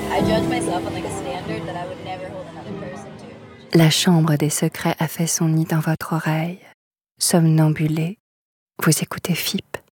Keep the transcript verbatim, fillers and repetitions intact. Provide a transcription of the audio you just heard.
I judge myself on like a standard that I would never hold another person to. La chambre des secrets a fait son nid dans votre oreille. Somnambulé, vous écoutez F I P.